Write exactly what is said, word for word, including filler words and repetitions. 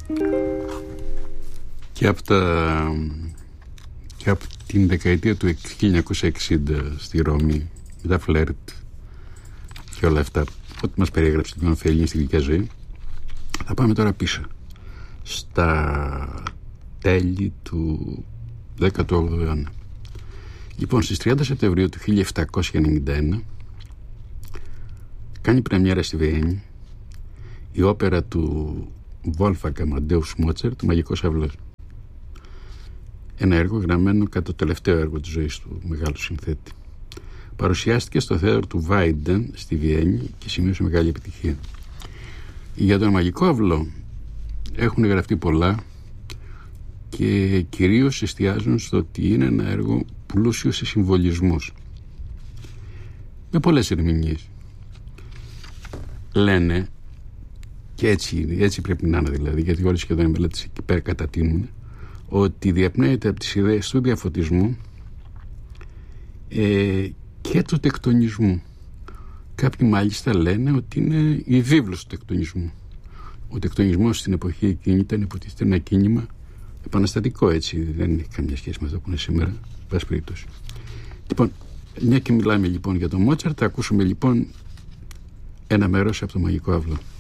Και από, τα, και από την δεκαετία του χίλια εννιακόσια εξήντα στη Ρώμη, με τα φλερτ και όλα αυτά, ό,τι μας περιέγραψε την Φελίνη στη δικιά ζωή, θα πάμε τώρα πίσω στα τέλη του δέκατου όγδοου αιώνα. Λοιπόν, στις τριάντα Σεπτεμβρίου του χίλια επτακόσια ενενήντα ένα κάνει πρεμιέρα στη Βιέννη η όπερα του Wolfgang Amadeus Mozart, το Μαγικός Αυλός. Ένα έργο γραμμένο κατά το τελευταίο έργο της ζωής του μεγάλου συνθέτη. Παρουσιάστηκε στο θέατρο του Βάιντεν στη Βιέννη και σημείωσε μεγάλη επιτυχία. Για τον Μαγικό Αυλό έχουν γραφτεί πολλά και κυρίως εστιάζουν στο ότι είναι ένα έργο πλούσιο σε συμβολισμούς, με πολλές ερμηνείες. Λένε, και έτσι, έτσι πρέπει να είναι δηλαδή, γιατί όλοι σχεδόν οι μελέτες εκεί πέρα κατατείνουν, ότι διαπνέεται από τις ιδέες του διαφωτισμού ε, και του τεκτονισμού. Κάποιοι μάλιστα λένε ότι είναι η βίβλος του τεκτονισμού. Ο τεκτονισμός στην εποχή εκείνη ήταν υποτίθεται ένα κίνημα επαναστατικό, έτσι, δεν έχει καμία σχέση με αυτό που είναι σήμερα, πάση περιπτώσει. Λοιπόν, μια και μιλάμε λοιπόν για τον Μότσαρτ, θα ακούσουμε λοιπόν ένα μέρος από το Μαγικό Αυλό.